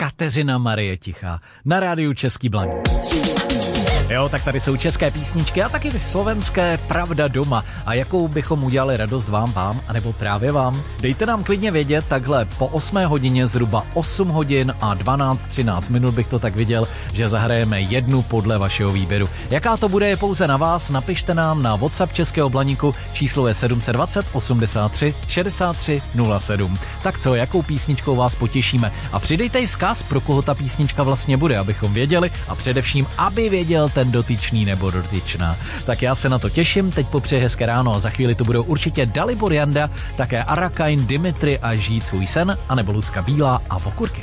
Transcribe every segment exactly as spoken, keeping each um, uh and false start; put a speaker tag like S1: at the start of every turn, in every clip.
S1: Kateřina Marie Tichá na rádiu Český Blaník. Jo, tak tady jsou české písničky a taky slovenské Pravda doma. A jakou bychom udělali radost vám, vám, anebo právě vám? Dejte nám klidně vědět, takhle po osmé hodině zhruba osm hodin a dvanáct třináct minut bych to tak viděl, že zahrajeme jednu podle vašeho výběru. Jaká to bude, je pouze na vás, napište nám na WhatsApp Českého Blaníku, číslo je sedm set dvacet osmdesát tři šedesát tři nula sedm. Tak co, jakou písničkou vás potěšíme? A přidejte i vzkaz, pro koho ta písnička vlastně bude, abychom věděli a především, aby věděl ten dotyčný nebo dotyčná. Tak já se na to těším, teď popřeji hezké ráno a za chvíli tu budou určitě Dalibor Janda, také Arakain, Dimitri a Žít svůj sen, anebo Lucka Bílá a Okurky.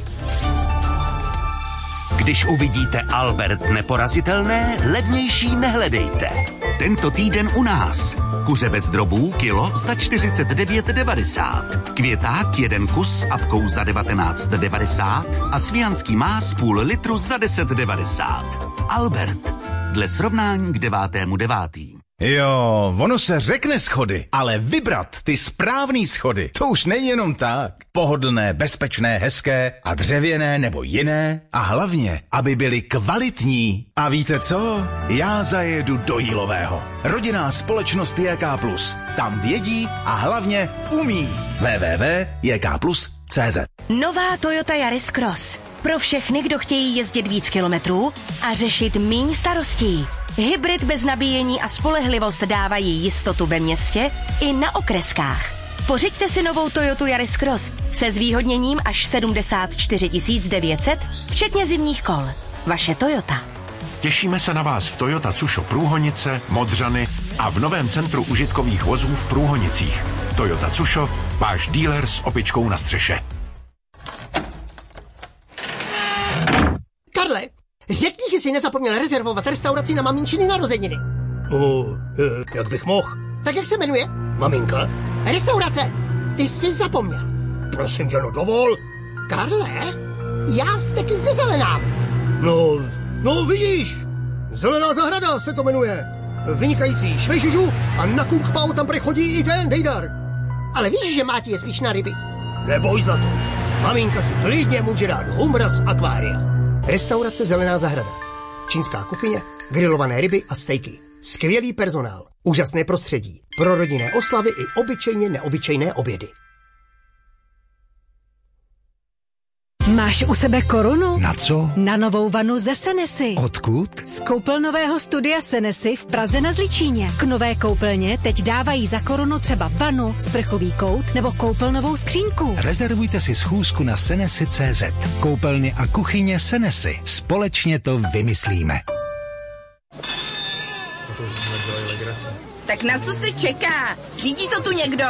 S2: Když uvidíte Albert neporazitelné, levnější nehledejte. Tento týden u nás. Kuře bez drobů kilo za čtyřicet devět devadesát. Květák jeden kus s apkou za devatenáct devadesát a svijanský más půl litru za deset devadesát. Albert. Dle srovnání k devátému devátý.
S3: Jo, ono se řekne schody, ale vybrat ty správný schody, to už není jenom tak. Pohodlné, bezpečné, hezké a dřevěné nebo jiné a hlavně, aby byly kvalitní. A víte co? Já zajedu do Jílového. Rodinná společnost J K plus. Tam vědí a hlavně umí. w w w tečka j k plus tečka c z.
S4: Nová Toyota Yaris Cross. Pro všechny, kdo chtějí jezdit víc kilometrů a řešit míň starostí. Hybrid bez nabíjení a spolehlivost dávají jistotu ve městě i na okreskách. Pořiďte si novou Toyotu Yaris Cross se zvýhodněním až sedmdesát čtyři tisíc devět set, včetně zimních kol. Vaše Toyota.
S5: Těšíme se na vás v Toyota Cušo Průhonice, Modřany a v novém centru užitkových vozů v Průhonicích. Toyota Cušo, váš dealer s opičkou na střeše.
S6: Karle, řekni, že si nezapomněl rezervovat restauraci na maminčiny narozeniny.
S7: O, jak bych mohl?
S6: Tak jak se jmenuje?
S7: Maminka?
S6: Restaurace. Ty jsi zapomněl.
S7: Prosím tě, no dovol.
S6: Karle, já steky ze Zelenám.
S7: No, no vidíš. Zelená zahrada se to jmenuje. Vynikající švejžužu a na Kung Pao tam prechodí i ten Dejdar.
S6: Ale víš, že Máti je spíš na ryby.
S7: Neboj za to. Maminka si klidně může dát humra z akvária.
S6: Restaurace Zelená zahrada. Čínská kuchyně, grilované ryby a stejky. Skvělý personál, úžasné prostředí, pro rodinné oslavy i obyčejně neobyčejné obědy.
S8: Máš u sebe korunu?
S9: Na co?
S8: Na novou vanu ze Senesy.
S9: Odkud?
S8: Z koupelnového studia Senesy v Praze na Zličíně. K nové koupelně teď dávají za korunu třeba vanu, sprchový kout nebo koupelnovou skřínku.
S9: Rezervujte si schůzku na senesy tečka cé zet. Koupelny a kuchyně Senesy. Společně to vymyslíme.
S10: Tak na co se čeká? Řídí to tu někdo?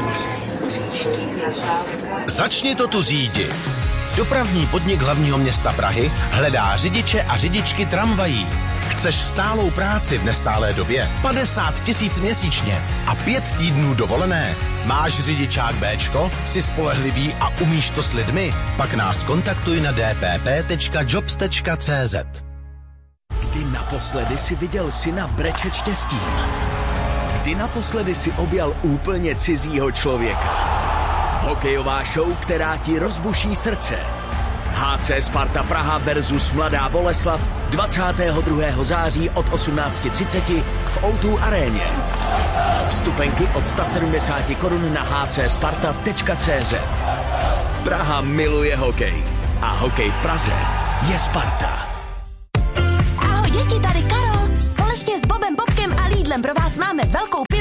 S2: Začni to tu řídit. Dopravní podnik hlavního města Prahy hledá řidiče a řidičky tramvají. Chceš stálou práci v nestálé době? padesát tisíc měsíčně a pět týdnů dovolené. Máš řidičák Béčko? Jsi spolehlivý a umíš to s lidmi? Pak nás kontaktuj na d p p tečka jobs tečka c z.
S11: Kdy naposledy si viděl syna brečet štěstím? Kdy naposledy si objal úplně cizího člověka? Hokejová show, která ti rozbuší srdce. H C Sparta Praha versus Mladá Boleslav dvacátého druhého září od osmnáct třicet v ó dva aréně. Vstupenky od sto sedmdesát korun na h c sparta tečka c z. Praha miluje hokej. A hokej v Praze je Sparta.
S4: Ahoj děti, tady Karol. Společně s Bobem, Bobkem a Lidlem pro vás máme velkou